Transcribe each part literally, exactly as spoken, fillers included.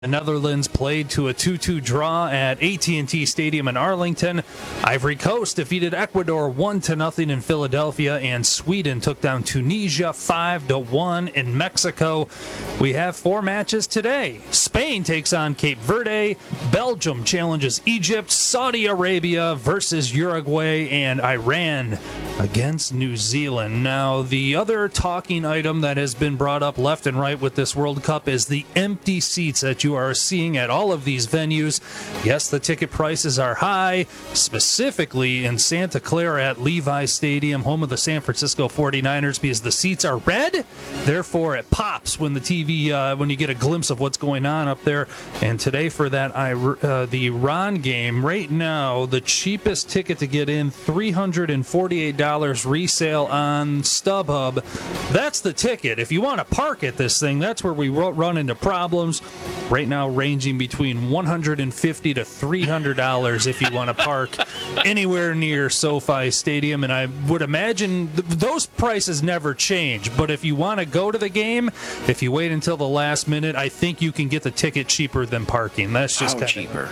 The Netherlands played to a two two draw at A T and T Stadium in Arlington. Ivory Coast defeated Ecuador one to nothing in Philadelphia, and Sweden took down Tunisia five to one in Mexico. We have four matches today. Spain takes on Cape Verde, Belgium challenges Egypt, Saudi Arabia versus Uruguay, and Iran against New Zealand. Now, the other talking item that has been brought up left and right with this World Cup is the empty seats that you are seeing at all of these venues. Yes, the ticket prices are high, specifically in Santa Clara at Levi Stadium, home of the San Francisco forty-niners, because the seats are red. Therefore, it pops when the T V, uh, when you get a glimpse of what's going on up there. And today for that, uh, the Iran game, right now, the cheapest ticket to get in, three hundred forty-eight dollars resale on StubHub. That's the ticket. If you want to park at this thing, that's where we run into problems. Right now, ranging between one hundred fifty dollars to three hundred dollars if you want to park anywhere near SoFi Stadium. And I would imagine th- those prices never change. But if you want to go to the game, if you wait until the last minute, I think you can get the ticket cheaper than parking. That's just How kinda, cheaper?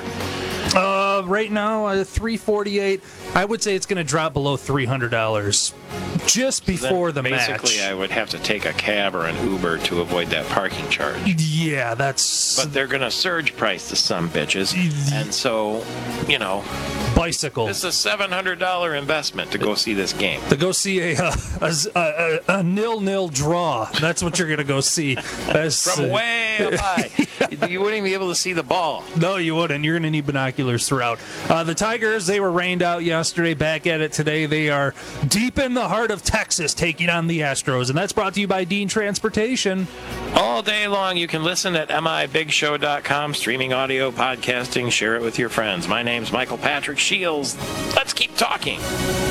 Uh, right now, uh, three hundred forty-eight dollars. I would say it's going to drop below three hundred dollars just before the basically match. Basically, I would have to take a cab or an Uber to avoid that parking charge. Yeah, that's... But they're going to surge price to some bitches. And so, you know... Bicycle. It's a seven hundred dollars investment to go see this game. To go see a a, a, a, a nil-nil draw. That's what you're going to go see. That's, From way up high. yeah. You wouldn't even be able to see the ball. No, you wouldn't. You're going to need binoculars throughout. Uh, the Tigers, they were rained out yesterday. Back at it today. They are deep in the heart of Texas taking on the Astros. And that's brought to you by Dean Transportation. All day long, you can listen at M I Big Show dot com, streaming audio, podcasting, share it with your friends. My name's Michael Patrick Shields. Let's keep talking.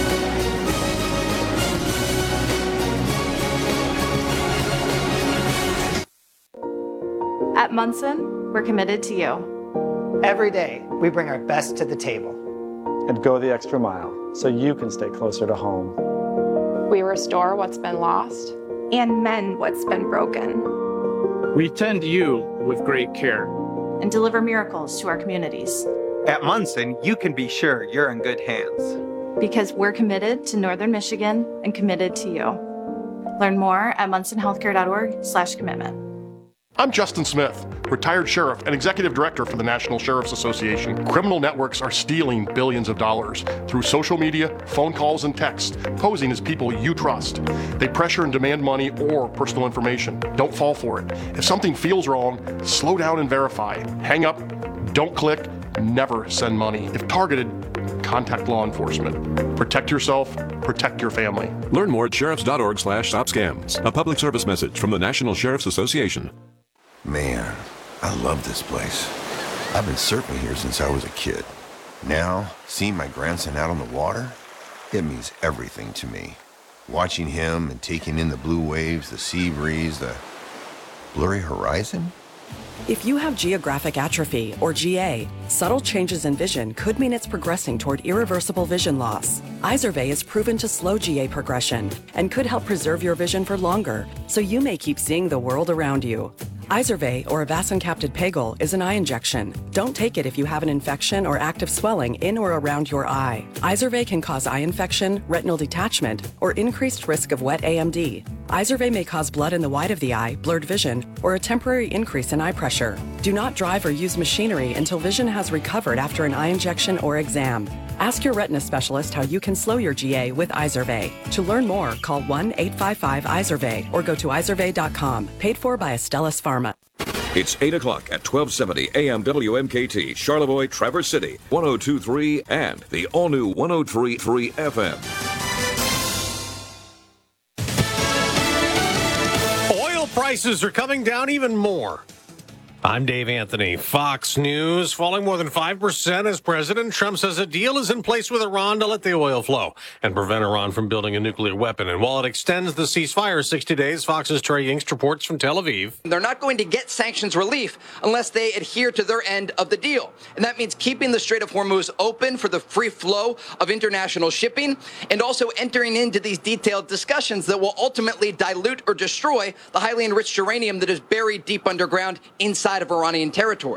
At Munson, we're committed to you. Every day, we bring our best to the table. And go the extra mile so you can stay closer to home. We restore what's been lost and mend what's been broken. We tend you with great care. And deliver miracles to our communities. At Munson, you can be sure you're in good hands. Because we're committed to Northern Michigan and committed to you. Learn more at munson healthcare dot org slash commitment. I'm Justin Smith, retired sheriff and executive director for the National Sheriff's Association. Criminal networks are stealing billions of dollars through social media, phone calls, and text, posing as people you trust. They pressure and demand money or personal information. Don't fall for it. If something feels wrong, slow down and verify. Hang up, don't click, never send money. If targeted, contact law enforcement. Protect yourself, protect your family. Learn more at sheriffs dot org slash stop scams. A public service message from the National Sheriff's Association. Man, I love this place. I've been surfing here since I was a kid. Now, seeing my grandson out on the water, it means everything to me. Watching him and taking in the blue waves, the sea breeze, the blurry horizon. If you have geographic atrophy, or G A, subtle changes in vision could mean it's progressing toward irreversible vision loss. Izervay is proven to slow G A progression and could help preserve your vision for longer, so you may keep seeing the world around you. Izervay, or avacincaptad pegol, is an eye injection. Don't take it if you have an infection or active swelling in or around your eye. Izervay can cause eye infection, retinal detachment, or increased risk of wet A M D. Izervay may cause blood in the white of the eye, blurred vision, or a temporary increase in eye pressure. Do not drive or use machinery until vision has recovered after an eye injection or exam. Ask your retina specialist how you can slow your G A with Izervay. To learn more, call one eight five five Izervay or go to izervay dot com. Paid for by Astellas Pharma. It's eight o'clock at twelve seventy A M W M K T, Charlevoix, Traverse City, one oh two point three, and the all-new one oh three point three F M. Oil prices are coming down even more. I'm Dave Anthony. Fox News falling more than five percent as President Trump says a deal is in place with Iran to let the oil flow and prevent Iran from building a nuclear weapon. And while it extends the ceasefire sixty days, Fox's Trey Yingst reports from Tel Aviv. They're not going to get sanctions relief unless they adhere to their end of the deal. And that means keeping the Strait of Hormuz open for the free flow of international shipping and also entering into these detailed discussions that will ultimately dilute or destroy the highly enriched uranium that is buried deep underground inside inside of Iranian territory.